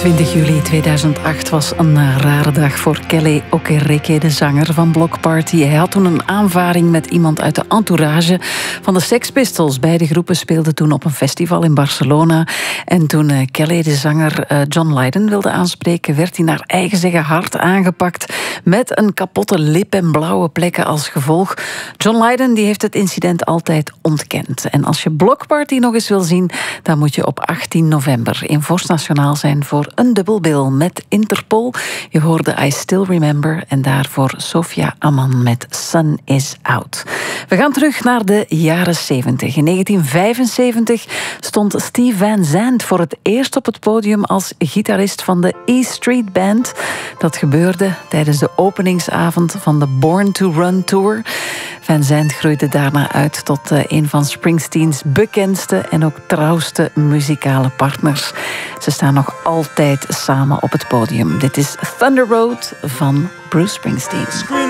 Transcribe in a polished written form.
20 juli 2008 was een rare dag voor Kelly Okereke, de zanger van Bloc Party. Hij had toen een aanvaring met iemand uit de entourage van de Sex Pistols. Beide groepen speelden toen op een festival in Barcelona. En toen Kelly, de zanger, John Lydon wilde aanspreken, werd hij naar eigen zeggen hard aangepakt met een kapotte lip en blauwe plekken als gevolg. John Lydon die heeft het incident altijd ontkend. En als je Bloc Party nog eens wil zien, dan moet je op 18 november in Vorst Nationaal zijn voor een dubbelbill met Interpol. Je hoorde I Still Remember en daarvoor Sofia Amman met Sun Is Out. We gaan terug naar de jaren 70. In 1975 stond Steve Van Zandt voor het eerst op het podium als gitarist van de E Street Band. Dat gebeurde tijdens de openingsavond van de Born to Run Tour. Van Zandt groeide daarna uit tot een van Springsteens bekendste en ook trouwste muzikale partners. Ze staan nog altijd samen op het podium. Dit is Thunder Road van Bruce Springsteen.